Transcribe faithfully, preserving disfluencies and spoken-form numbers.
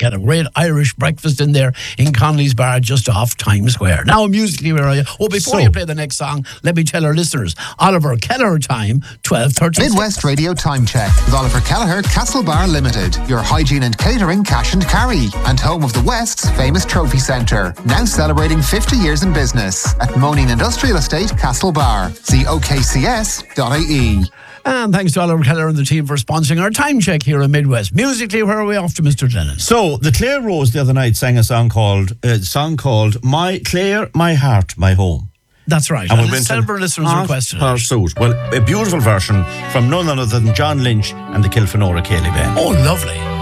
had a great Irish breakfast in there in Connolly's Bar just off Times Square. Now, musically, where are you? Oh, before So- you play the next song, let me tell our listeners, Oliver Kelleher time, twelve thirty. Midwest Radio Time Check with Oliver Kelleher, Castle Bar Limited, your hygiene and catering cash and carry, and home of the West's famous trophy centre. Now celebrating fifty years in business at Moaning Industrial Estate, Castle Bar. See o k c s dot i e. And thanks to Oliver Kelleher and the team for sponsoring our time check here in Midwest. Musically, where are we off to, Mister Lennon? So the Clare Rose the other night sang a song called a song called "My Clare, My Heart, My Home." That's right. And And we went several to listeners Heart requested it. Pursuit. Well, a beautiful version from none other than John Lynch and the Kilfenora Cayley Band. Oh, lovely.